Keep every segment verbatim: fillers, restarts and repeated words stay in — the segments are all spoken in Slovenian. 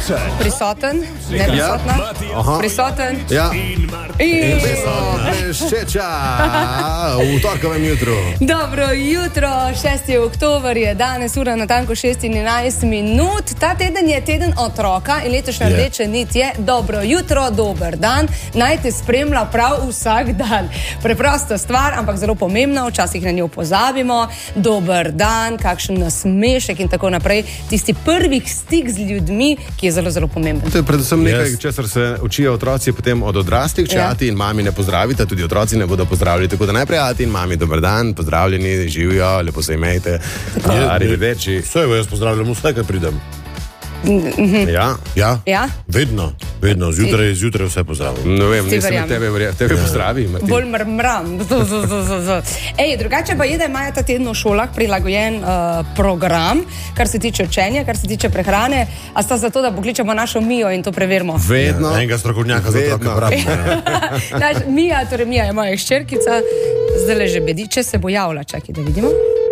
Prisoten, ne prisotna. Aha. Prisoten. Ja. In... Šeča v torkovem jutru. Dobro jutro, šesti oktober je danes, ura na tanko šest in enajst minut. Ta teden je teden otroka in letošnja Je. rdeča nit je dobro jutro, dober dan. Naj te spremlja prav vsak dan. Preprosta stvar, ampak zelo pomembna, včasih na njo pozabimo. Dober dan, kakšen nasmešek in tako naprej. Tisti prvih stik z ljudmi, ki je zelo, zelo pomemben. To je predvsem nekaj, Yes. česar se učijo otroci potem od odraslih, če Ja. ati in mami ne pozdravite, tudi otroci ne bodo pozdravili. Tako da najprej ati in mami, dober dan, pozdravljeni, živijo, lepo se imejte. Arrivederci. Vse, jaz pozdravljam vse, kaj pridem. Ja, Ja, Ja? vedno, vedno, zjutraj, zjutraj vse pozdravljam. ne vem, Ti nisem verjamem. tebe, verja- tebe pozdravi, Martin. Bolj mrmram. Z, z, z, z, z. Ej, drugače pa je, da imajo ta teden v šolah prilagojen uh, program, kar se tiče učenja, kar se tiče prehrane. A sta zato, da pokličemo našo Mijo in to preverimo? Vedno. Ja, enega strokovnjaka za Vedno. otroke pravimo. Naš, Mija, torej Mija je moja hčerkica, zdaj le že bedi, če se bo javila. Čakaj, da vidimo.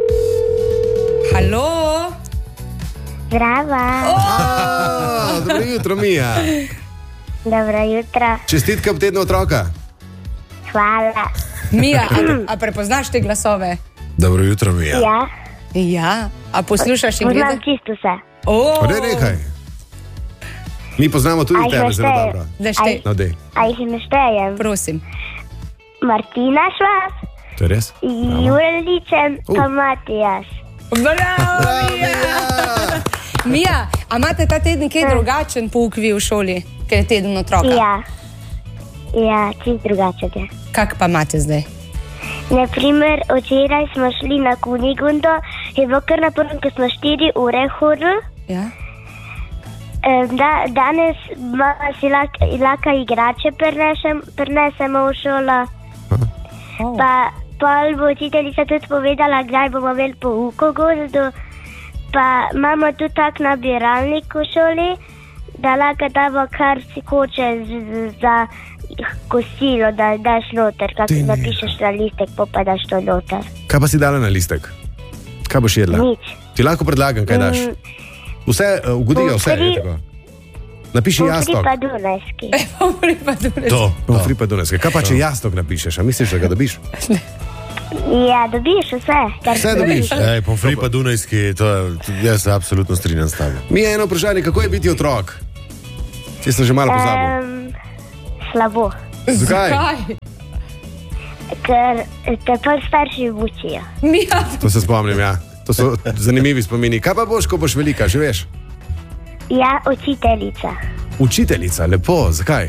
Halo? Zdravo, A, dobro jutro, Mija. dobro jutro, Čestitke ob tednu otroka. hvala. Mija, a, a prepoznaš te glasove? Dobro jutro, Mija. Ja, Ja. A poslušaš in poznam gledaš? čisto vse. Oh, Ne, nekaj. Mi poznamo tudi Aj, tebe zelo šteje. dobro. Da štej, No, dej. A jih ne štejem? prosim. Martina Švab, To je res? Jure Ličen, pa Uh. Matijaš. Bravo, Mija! Mija, a imate ta teden kaj drugačen pouk vi v šoli, ker je teden otroka? Ja, ja, čim drugače je. Kak pa imate zdaj? Naprimer, včeraj smo šli na Kunigundo, je bilo kar naporno, ko smo štiri ure hodili. Ja? Da, danes mama si laka, laka igrače prinesem, prinesemo v šolo. Oh. Pa pol bo učiteljica tudi povedala, kdaj bomo imeli pouk v gozdu. Pa imamo tudi tak nabiralnik v šoli, da lahko damo kar si hoče z, z, za kosilo, da daš noter, Ti kako ne. napišeš na listek, pa pa daš to noter. Kaj pa si dala na listek? Kaj boš jedla? Nič. Ti lahko predlagam, kaj daš. Vse, uh, ugodijo vse, je tako. Napiši Pomfri jastok. pa dunajski. Pomfri pa tudi. To, Pomfri pa dunajske. Kaj pa če jastok napišeš, a misliš, da ga dobiš? Ja, dobiš vse. Kar Vse si dobiš. Ej, pomfri pa Dunajski, to je, jaz se absolutno strinjam s tabo. Mi je eno vprašanje, kako je biti otrok? Če sem že malo pozabil. Um, slabo, Zakaj? Kaj? ker te pa starši učijo. Mija, To se spomnim, ja. To so zanimivi spomini. Kaj pa boš, ko boš velika, že veš? Ja, učiteljica. Učiteljica, lepo, zakaj?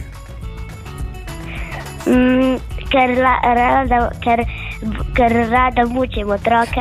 Mm, ker, la, rada, ker, ker rada mučim otroke.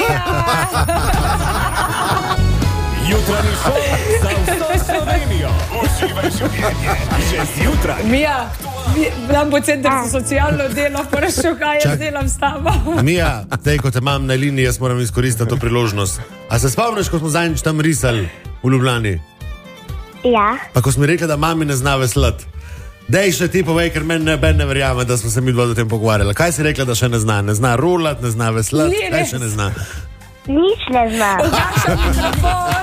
Jutranji šov za vso Slovenijo. Uživaj življenje. Že zjutraj. Mija, mi- nam bo center za socialno delo vprašal, kaj jaz Čak. delam s tabo. Mija, tej, ko te imam na liniji, jaz moram izkoristiti to priložnost. A se spomniš, ko smo zadnjič tam risali v Ljubljani? Ja, Pa ko smo rekli, da mami ne zna veslati. Dej še ti povej, ker meni ne, ne verjame, da smo se mi dva o tem pogovarjali. Kaj si rekla, da še ne zna? Ne zna rulati, ne zna veslati, Ni kaj res. še ne zna? nič ne znam. Ugaša mikrofon.